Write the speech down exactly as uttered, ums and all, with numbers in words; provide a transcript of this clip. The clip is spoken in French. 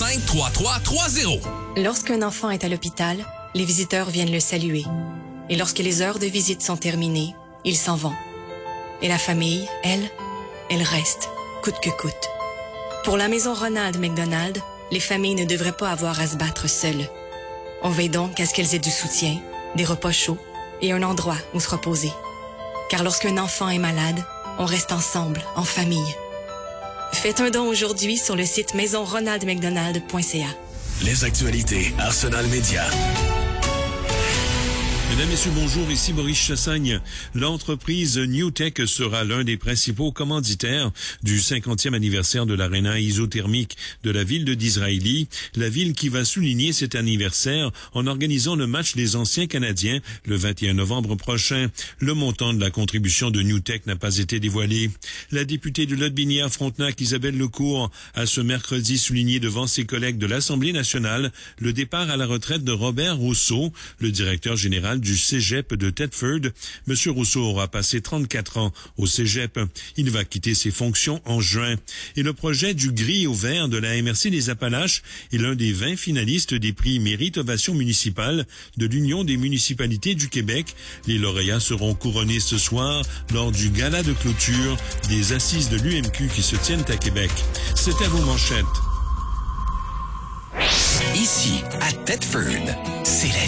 cinq, trois trois trois zéro. Lorsqu'un enfant est à l'hôpital, les visiteurs viennent le saluer. Et lorsque les heures de visite sont terminées, ils s'en vont. Et la famille, elle, elle reste, coûte que coûte. Pour la maison Ronald McDonald, les familles ne devraient pas avoir à se battre seules. On veille donc à ce qu'elles aient du soutien, des repas chauds et un endroit où se reposer. Car lorsqu'un enfant est malade, on reste ensemble, en famille. Faites un don aujourd'hui sur le site maison ronald mcdonald point c a. Les actualités Arsenal Média. Mesdames, Messieurs, bonjour, ici Maurice Chassagne. L'entreprise Newtek sera l'un des principaux commanditaires du cinquantième anniversaire de l'aréna isothermique de la ville de Disraeli, la ville qui va souligner cet anniversaire en organisant le match des anciens Canadiens le vingt et un novembre prochain. Le montant de la contribution de Newtek n'a pas été dévoilé. La députée de Lotbinière-Frontenac, Isabelle Lecourt, a ce mercredi souligné devant ses collègues de l'Assemblée nationale le départ à la retraite de Robert Rousseau, le directeur général du Cégep de Thetford. Monsieur Rousseau aura passé trente-quatre ans au Cégep. Il va quitter ses fonctions en juin. Et le projet du gris au vert de la M R C des Appalaches est l'un des vingt finalistes des prix Mérite Ovation municipale de l'Union des municipalités du Québec. Les lauréats seront couronnés ce soir lors du gala de clôture des assises de l'U M Q qui se tiennent à Québec. C'était vos manchettes. Ici, à Thetford, c'est la